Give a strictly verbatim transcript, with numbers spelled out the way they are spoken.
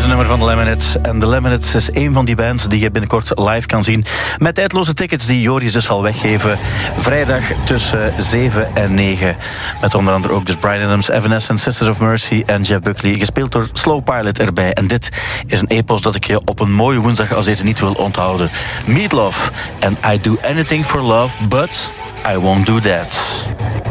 nummer van de Lemonheads. En de Lemonheads is een van die bands die je binnenkort live kan zien. Met tijdloze tickets die Joris dus zal weggeven. Vrijdag tussen zeven en negen. Met onder andere ook dus Bryan Adams, Evanescence, Sisters of Mercy en Jeff Buckley. Gespeeld door Slow Pilot erbij. En dit is een epos dat ik je op een mooie woensdag als deze niet wil onthouden. Meatloaf en I Do Anything for Love, but I Won't Do That.